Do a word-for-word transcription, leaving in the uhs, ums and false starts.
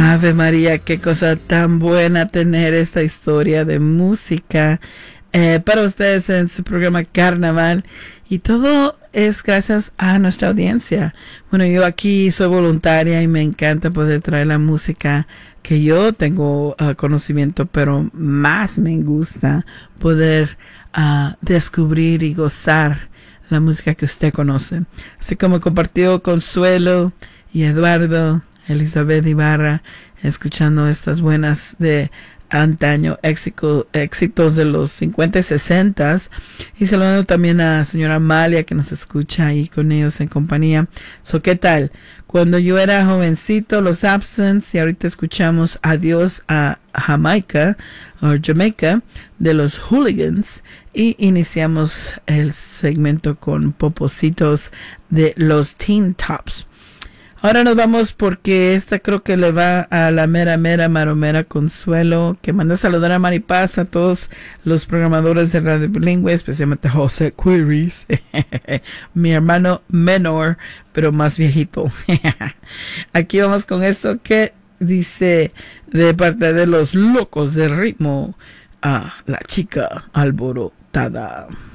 Ave María, qué cosa tan buena tener esta historia de música eh, para ustedes en su programa Carnaval. Y todo es gracias a nuestra audiencia. Bueno, yo aquí soy voluntaria y me encanta poder traer la música que yo tengo uh, conocimiento, pero más me gusta poder uh, descubrir y gozar la música que usted conoce. Así como compartió Consuelo y Eduardo, Elizabeth Ibarra, escuchando estas buenas de antaño, éxito, éxitos de los cincuenta y sesenta. Y saludando también a la señora Amalia, que nos escucha ahí con ellos en compañía. So, ¿qué tal? Cuando yo era jovencito, los Absents, y ahorita escuchamos Adiós a Jamaica, o Jamaica, de los Hooligans. Y iniciamos el segmento con Popositos de los Teen Tops. Ahora nos vamos porque esta creo que le va a la mera, mera, maromera Consuelo, que manda a saludar a Maripaz, a todos los programadores de Radio Bilingüe, especialmente José Quiris, mi hermano menor, pero más viejito. Aquí vamos con eso que dice de parte de los locos de ritmo, a la chica alborotada.